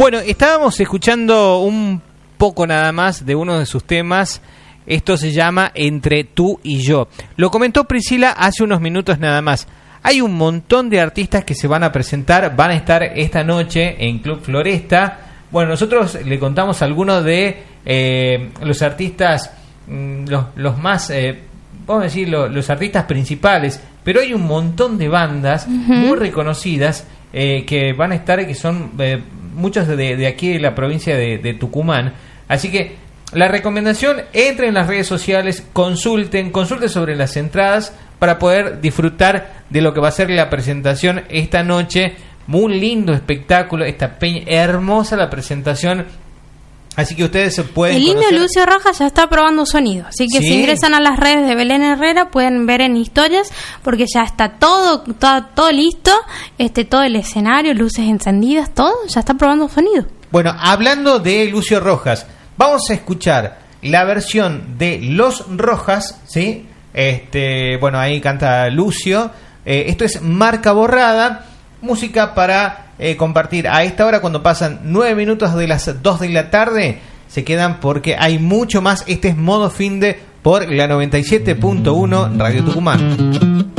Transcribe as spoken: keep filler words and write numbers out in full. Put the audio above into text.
Bueno, estábamos escuchando un poco nada más de uno de sus temas. Esto se llama Entre tú y yo. Lo comentó Priscila hace unos minutos nada más. Hay un montón de artistas que se van a presentar, van a estar esta noche en Club Floresta. Bueno, nosotros le contamos algunos de eh, los artistas, mm, los, los más, eh, vamos a decir, lo, los artistas principales, pero hay un montón de bandas uh-huh. muy reconocidas eh, que van a estar y que son eh, muchos de, de aquí de la provincia de, de Tucumán. Así que la recomendación, entren en las redes sociales, consulten, consulten sobre las entradas para poder disfrutar de lo que va a ser la presentación esta noche. Muy lindo espectáculo, esta peña, hermosa la presentación. Así que ustedes se pueden El lindo conocer. Lucio Rojas ya está probando sonido, así que ¿Sí? si ingresan a las redes de Belén Herrera pueden ver en historias, porque ya está todo todo, todo listo, este todo el escenario, luces encendidas, todo, ya está probando sonido. Bueno, hablando de Lucio Rojas, vamos a escuchar la versión de Los Rojas, ¿sí? Este, bueno, ahí canta Lucio. Eh, esto es Marca Borrada, música para eh, compartir a esta hora cuando pasan nueve minutos de las dos de la tarde. Se quedan porque hay mucho más. Este es Modo Finde por la noventa y siete punto uno Radio Tucumán.